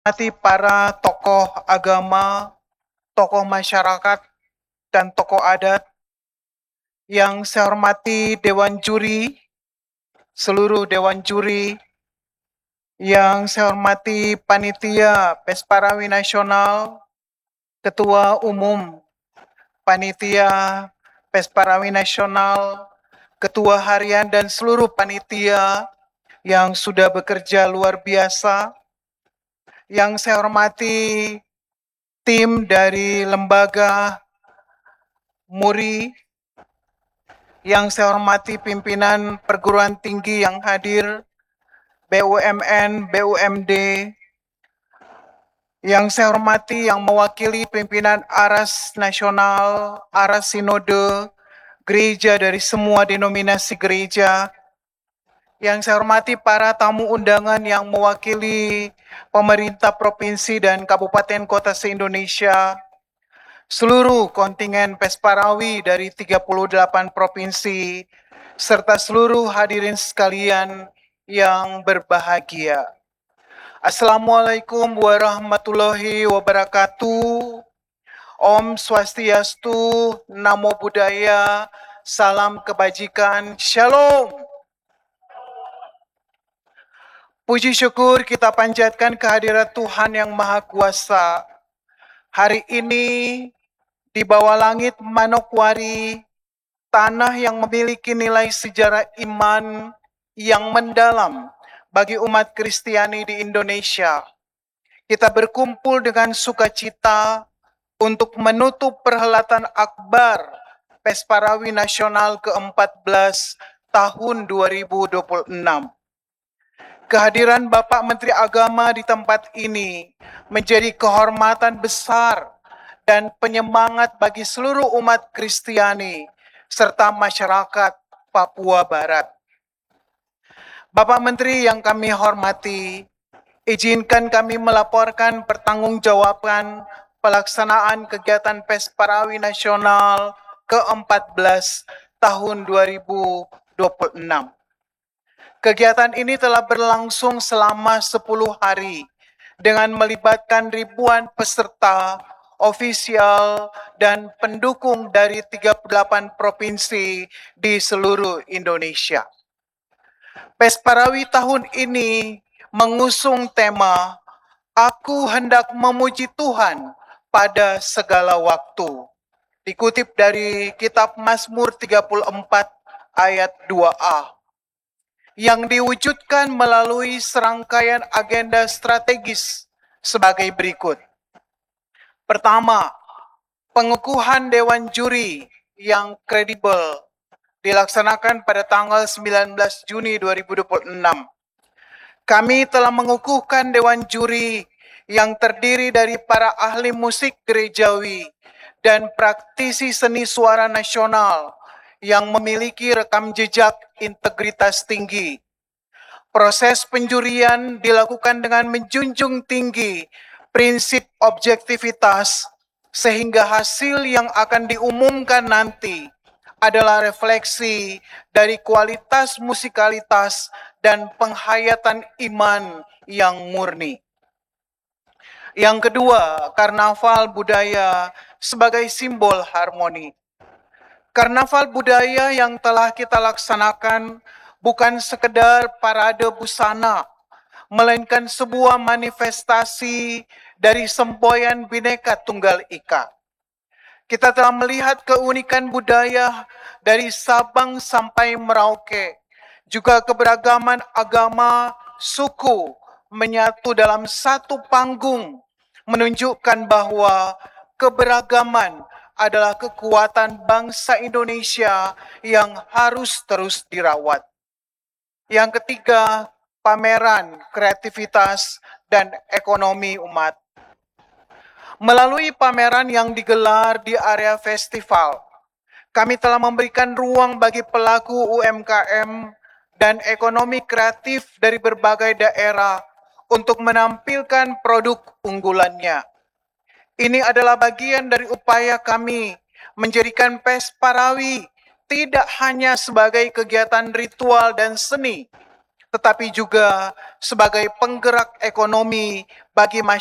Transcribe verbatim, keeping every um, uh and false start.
Hormati para tokoh agama, tokoh masyarakat, dan tokoh adat, yang saya hormati Dewan Juri, seluruh Dewan Juri, yang saya hormati Panitia Pesparawi Nasional, Ketua Umum Panitia Pesparawi Nasional, Ketua Harian dan seluruh panitia yang sudah bekerja luar biasa, yang saya hormati tim dari lembaga Muri, yang saya hormati pimpinan perguruan tinggi yang hadir, B U M N, B U M D, yang saya hormati yang mewakili pimpinan Aras Nasional, Aras Sinode, gereja dari semua denominasi gereja, yang saya hormati para tamu undangan yang mewakili pemerintah provinsi dan kabupaten kota se-Indonesia, seluruh kontingen Pesparawi dari tiga puluh delapan provinsi, serta seluruh hadirin sekalian yang berbahagia. Assalamualaikum warahmatullahi wabarakatuh. Om Swastiastu, Namo Buddhaya, salam kebajikan, Shalom. Puji syukur kita panjatkan kehadirat Tuhan yang Maha Kuasa. Hari ini di bawah langit Manokwari, tanah yang memiliki nilai sejarah iman yang mendalam bagi umat Kristiani di Indonesia, kita berkumpul dengan sukacita untuk menutup perhelatan akbar Pesparawi Nasional ke empat belas tahun dua ribu dua puluh enam. Kehadiran Bapak Menteri Agama di tempat ini menjadi kehormatan besar dan penyemangat bagi seluruh umat Kristiani serta masyarakat Papua Barat. Bapak Menteri yang kami hormati, izinkan kami melaporkan pertanggungjawaban pelaksanaan kegiatan Pesparawi Nasional ke empat belas tahun dua ribu dua puluh enam. Kegiatan ini telah berlangsung selama sepuluh hari dengan melibatkan ribuan peserta, ofisial, dan pendukung dari tiga puluh delapan provinsi di seluruh Indonesia. Pesparawi tahun ini mengusung tema Aku Hendak Memuji Tuhan pada Segala Waktu, dikutip dari kitab Mazmur tiga puluh empat ayat dua a, yang diwujudkan melalui serangkaian agenda strategis sebagai berikut. Pertama, pengukuhan Dewan Juri yang kredibel dilaksanakan pada tanggal sembilan belas Juni dua ribu dua puluh enam. Kami telah mengukuhkan Dewan Juri yang terdiri dari para ahli musik gerejawi dan praktisi seni suara nasional yang memiliki rekam jejak integritas tinggi. Proses penjurian dilakukan dengan menjunjung tinggi prinsip objektivitas, sehingga hasil yang akan diumumkan nanti adalah refleksi dari kualitas musikalitas dan penghayatan iman yang murni. Yang kedua, karnaval budaya sebagai simbol harmoni. Karnaval budaya yang telah kita laksanakan bukan sekedar parade busana, melainkan sebuah manifestasi dari semboyan Bhinneka Tunggal Ika. Kita telah melihat keunikan budaya dari Sabang sampai Merauke, juga keberagaman agama, suku, menyatu dalam satu panggung, menunjukkan bahwa keberagaman adalah kekuatan bangsa Indonesia yang harus terus dirawat. Yang ketiga, pameran kreativitas dan ekonomi umat. Melalui pameran yang digelar di area festival, kami telah memberikan ruang bagi pelaku U M K M dan ekonomi kreatif dari berbagai daerah untuk menampilkan produk unggulannya. Ini adalah bagian dari upaya kami menjadikan Pesparawi tidak hanya sebagai kegiatan ritual dan seni, tetapi juga sebagai penggerak ekonomi bagi masyarakat